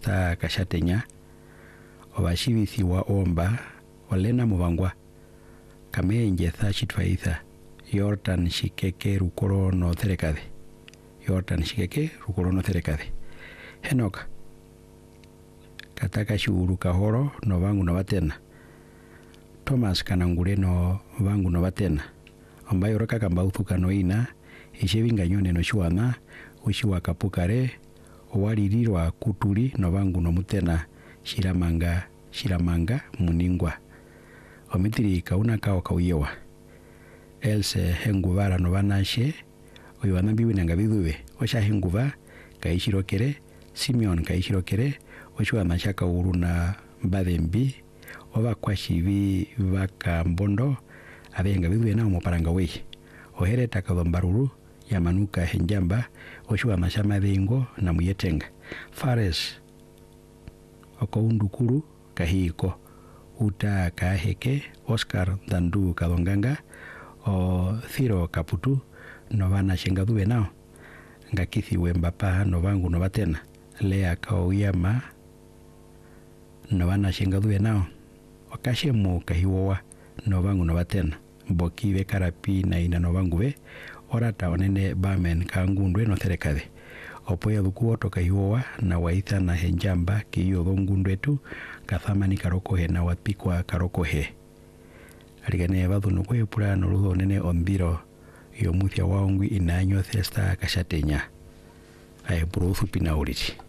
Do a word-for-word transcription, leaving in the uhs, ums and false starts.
esta kashatenya obashibithiwa omba olena mubangwa kamenje tha chitwaitha Yordan shikeke rukoro no terekade Yordan shikeke rukoro no terekade Henoka kataka shuru kahoro no vangu no batena Thomas kanangure no vangu no batena ambayo roka kambautuka no ina ishevinga nyone no shuana ushiwa kapukare owarirwa kuturi no vangu no mutena shiramanga shiramanga muningwa omitiri kauna kao kauyewa else henguvara no banashe oyo banambiwe nangabidube osha henguva kaishirokere Simeon kaishirokere oshuwa mashaka uruna badembi oba kwashibi baka mbondo abenga bidwe na umuparanga we ohere takadombaruru yamanuka henjamba oshuwa mashama dengo na muyetenga Fares okoundukuru kahiko uta kaheke Oscar Dandu kadonganga o Thiro Kaputu no bana shengadube nao ngakithi wembapa no bangu no batena Lea kauyama no bana shengadube nao wakashemu kahiwowa no bangu no batena boki be karapi na ina no bangu be orata onene bamen kangundwe no terekade opoya dukuo toka hiwowa na waitha na henjamba kiyo dongundwetu kathamani karokohe na wapikwa karokohe aligane badu no kwe pura no rudo nene ondiro yo muthia waongwi inanyo thesta kashatenya ay puro supina oriji